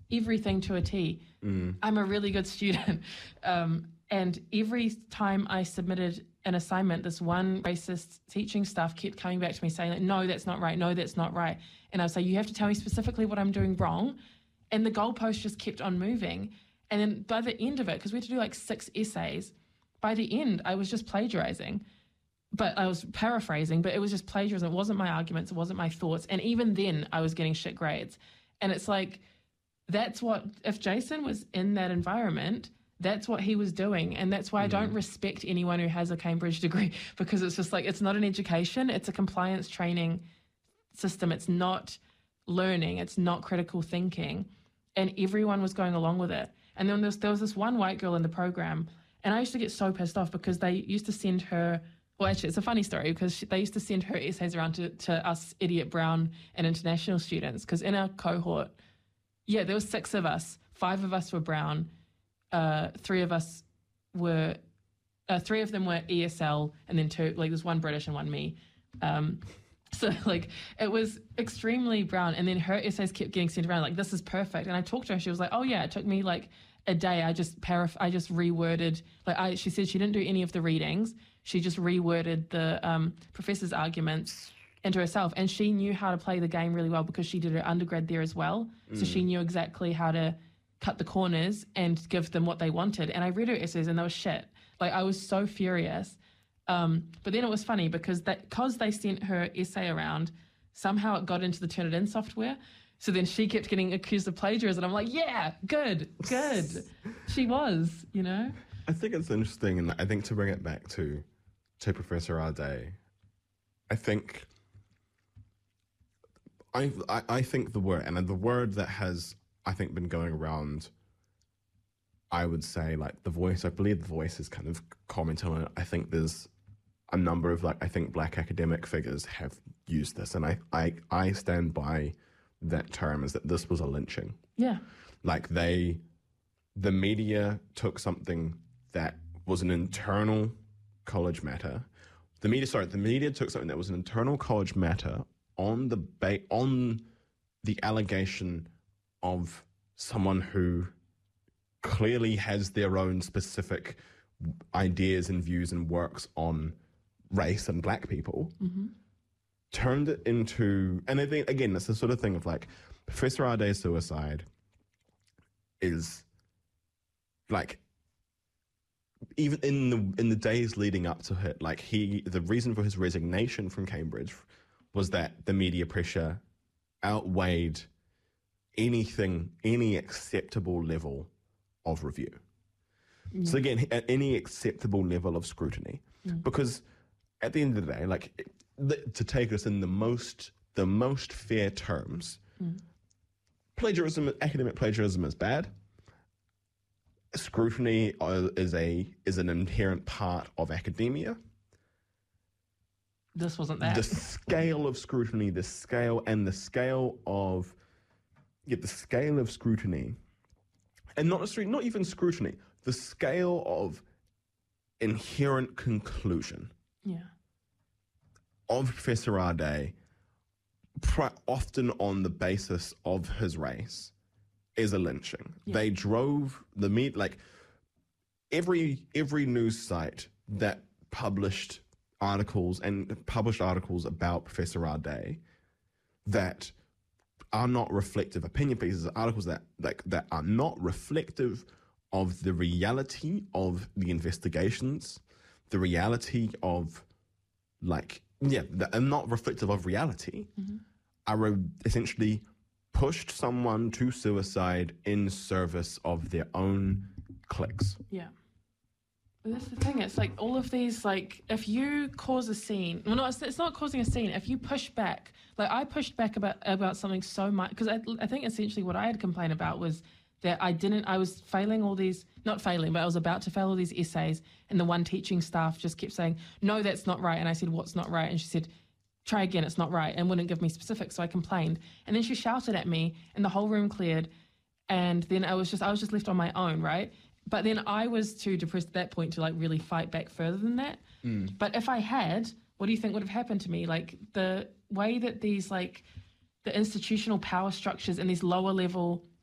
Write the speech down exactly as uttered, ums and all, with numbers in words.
everything to a T. Mm. I'm a really good student. Um, and every time I submitted an assignment, this one racist teaching staff kept coming back to me saying, like, no, that's not right. No, that's not right. And I was like, you have to tell me specifically what I'm doing wrong. And the goalpost just kept on moving. And then by the end of it, because we had to do like six essays, by the end, I was just plagiarizing. But I was paraphrasing, but it was just plagiarism. It wasn't my arguments. It wasn't my thoughts. And even then, I was getting shit grades. And it's like, that's what, if Jason was in that environment, that's what he was doing. And that's why I don't respect anyone who has a Cambridge degree, because it's just like, it's not an education. It's a compliance training system. It's not learning. It's not critical thinking. And everyone was going along with it. And then there was, there was this one white girl in the program, and I used to get so pissed off because they used to send her, well, actually, it's a funny story because she, they used to send her essays around to, to us idiot brown and international students, because in our cohort, yeah, there were six of us. Five of us were brown. Uh, three of us were, uh, three of them were E S L, and then two, like there's one British and one me. Um, so like it was extremely brown, and then her essays kept getting sent around like, this is perfect. And I talked to her, she was like, oh yeah, it took me like a day. I just paraph- I just reworded, like I, she said she didn't do any of the readings. She just reworded the um, professor's arguments into herself, and she knew how to play the game really well because she did her undergrad there as well. Mm. So she knew exactly how to cut the corners and give them what they wanted. And I read her essays and they were shit. Like I was so furious. Um, but then it was funny because that because they sent her essay around, somehow it got into the Turnitin software. So then she kept getting accused of plagiarism. And I'm like, yeah, good, good. She was, you know? I think it's interesting, and I think to bring it back to to Professor Ardei, I think I, I I think the word, and the word that has, I think, been going around, I would say, like, The Voice, I believe The Voice is kind of commenting on it. I think there's a number of, like, I think black academic figures have used this, and I, I, I stand by that term, is that this was a lynching. Yeah. Like, they, the media took something that was an internal college matter. The media, sorry, the media took something that was an internal college matter on the ba- on the allegation of someone who clearly has their own specific ideas and views and works on race and black people, mm-hmm. turned it into, and I think, again, it's the sort of thing of like, Professor Ardei's suicide is like, even in the in the days leading up to it, like he, the reason for his resignation from Cambridge was that the media pressure outweighed anything, any acceptable level of review. Mm. So again, at any acceptable level of scrutiny, mm. because at the end of the day, like the, to take us in the most the most fair terms, mm. plagiarism, academic plagiarism is bad. Scrutiny is a is an inherent part of academia. This wasn't that. The scale of scrutiny, the scale and the scale of yeah, the scale of scrutiny, and not necessarily not even scrutiny, the scale of inherent conclusion. Yeah. Of Professor Ardei, often on the basis of his race, is a lynching. Yeah. They drove the meat, like every every news site that published articles and published articles about Professor Ardei that are not reflective, opinion pieces, articles that like that are not reflective of the reality of the investigations, the reality of like yeah, that are not reflective of reality, mm-hmm. are essentially pushed someone to suicide in service of their own clicks. Yeah. But that's the thing. It's like all of these, like, if you cause a scene, well, no, it's, it's not causing a scene. If you push back, like I pushed back about, about something so much, because I, I think essentially what I had complained about was that I didn't, I was failing all these, not failing, but I was about to fail all these essays, and the one teaching staff just kept saying, no, that's not right. And I said, what's not right? And she said, try again, it's not right, and wouldn't give me specifics, so I complained. And then she shouted at me, and the whole room cleared, and then I was just I was just left on my own, right? But then I was too depressed at that point to, like, really fight back further than that. Mm. But if I had, what do you think would have happened to me? Like, the way that these, like, the institutional power structures and these lower level